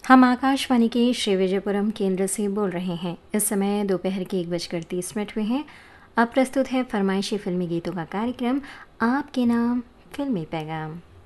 हम आकाशवाणी के श्री विजयपुरम केंद्र से बोल रहे हैं। इस समय दोपहर के 1:30 हुए हैं। अब प्रस्तुत है फरमाइशी फिल्मी गीतों का कार्यक्रम आपके नाम फिल्मी पैगाम।